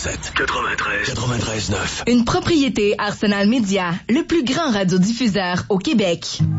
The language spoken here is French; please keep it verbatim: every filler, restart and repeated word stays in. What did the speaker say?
sept. quatre-vingt-treize. quatre-vingt-treize neuf. Une propriété Arsenal Média, le plus grand radiodiffuseur au Québec.